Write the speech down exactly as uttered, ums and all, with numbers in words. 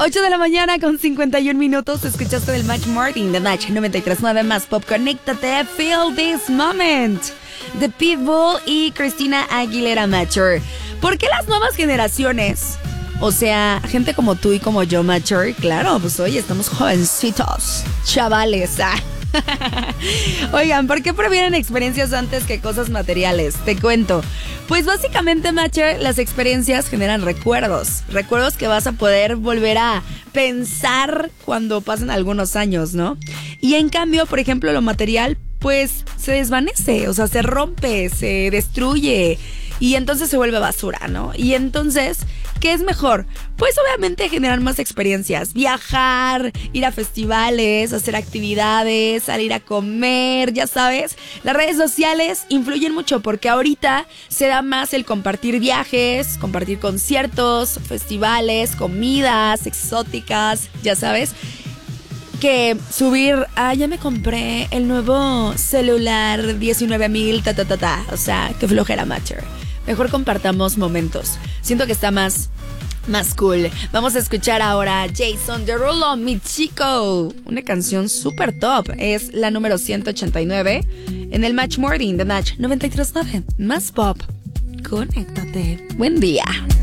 ocho de la mañana con cincuenta y un minutos. Escuchaste del Match Morning de Match noventa y tres punto nueve más Pop. Conéctate, feel this moment. De Pitbull y Christina Aguilera Mature. ¿Por qué las nuevas generaciones? O sea, gente como tú y como yo, Mature. Claro, pues oye, estamos jovencitos, chavales. Ah. Oigan, ¿por qué prefieren experiencias antes que cosas materiales? Te cuento. Pues básicamente, Macher, las experiencias generan recuerdos. Recuerdos que vas a poder volver a pensar cuando pasen algunos años, ¿no? Y en cambio, por ejemplo, lo material, pues se desvanece, o sea, se rompe, se destruye y entonces se vuelve basura, ¿no? Y entonces, ¿qué es mejor? Pues obviamente generar más experiencias, viajar, ir a festivales, hacer actividades, salir a comer, ya sabes. Las redes sociales influyen mucho porque ahorita se da más el compartir viajes, compartir conciertos, festivales, comidas exóticas, ya sabes, que subir, ah, ya me compré el nuevo celular diecinueve mil, ta, ta, ta, ta. O sea, qué flojera, Macher. Mejor compartamos momentos. Siento que está más, más cool. Vamos a escuchar ahora Jason Derulo, Mi Chico. Una canción súper top. Es la número ciento ochenta y nueve en el Match Morning de Match noventa y tres punto nueve. Más Pop. Conéctate. Buen día.